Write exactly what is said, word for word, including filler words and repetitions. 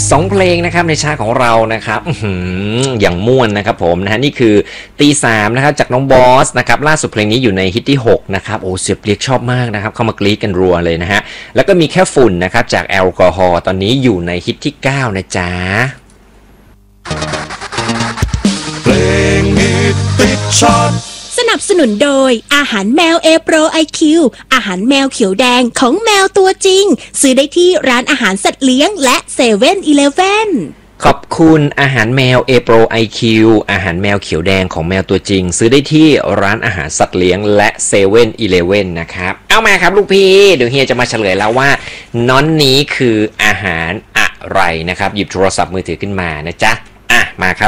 สองเพลงนะครับในชาร์ตของเรานะครับอย่างม่วนนะครับผมนะฮะนี่คือตีสามนะครับจากน้องบอสนะครับล่าสุดเพลงนี้อยู่ในฮิตที่หกนะครับโอ้เสียบเรียกชอบมากนะครับเข้ามากรี๊ดกันรัวเลยนะฮะแล้วก็มีแค่ฝุ่นนะครับจากแอลกอฮอล์ตอนนี้อยู่ในฮิตที่เก้านะจ๊ะเพลงฮิตติดชาร์ตสนับสนุนโดยอาหารแมวเอโปรไอคิวอาหารแมวเขียวแดงของแมวตัวจริงซื้อได้ที่ร้านอาหารสัตว์เลี้ยงและเซเว่นอีเลฟเว่นขอบคุณอาหารแมว A Pro ไอ คิว อาหารแมวเขียวแดงของแมวตัวจริงซื้อได้ที่ร้านอาหารสัตว์เลี้ยงและเซเว่นอีเลฟเว่นนะครับเอามาครับลูกพี่เดี๋ยวเฮียจะมาเฉลยแล้วว่าน้อนนี้คืออาหารอะไรนะครับหยิบโทรศัพท์มือถือขึ้นมานะจ๊ะอ่ะมาครับ